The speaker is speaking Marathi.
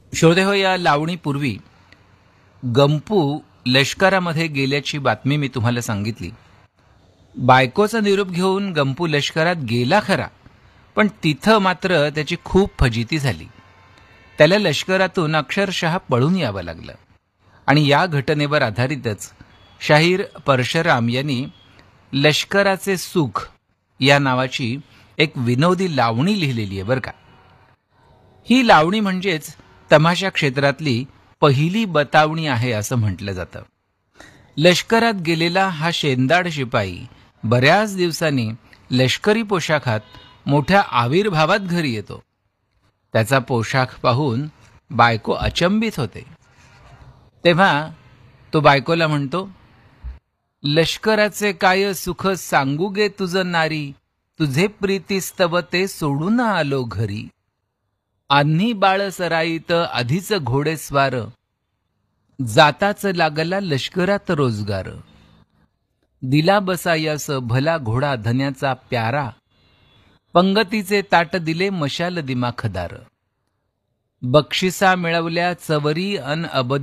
श्रोते हो, या लावणीपूर्वी गंपू लष्करामध्ये गेल्याची बातमी मी तुम्हाला सांगितली. बायकोचा निरोप घेऊन गंपू लष्करात गेला खरा, पण तिथं मात्र त्याची खूप फजिती झाली. त्याला लष्करातून अक्षरशः पळून यावं लागलं. आणि या घटनेवर आधारितच शाहीर परशुराम यांनी लष्कराचे सुख या नावाची एक विनोदी लावणी लिहिलेली आहे बरं का. ही लावणी म्हणजेच तमाशा क्षेत्रातली पहिली बतावणी आहे असं म्हटलं जातं. लष्करात गेलेला हा शेंदाड शिपाई बऱ्याच दिवसांनी लष्करी पोशाखात मोठ्या आविर्भावात घरी येतो. त्याचा पोशाख पाहून बायको अचंबित होते. तेव्हा तो बायकोला म्हणतो, लष्कराचे काय सुख सांगू गे तुझं नारी, तुझे प्रीतीस्तव ते सोडून आलो घरी. आन्ही बाळ सराईत आधीच घोडेस्वार, जाताच लागला लष्करात रोजगार. दिला बसायास भला घोडा धन्याचा प्यारा, पंगतीचे ताट दिले मशाल दिमाखदार. बक्षिसा मिळवल्या चवरी अन अबदी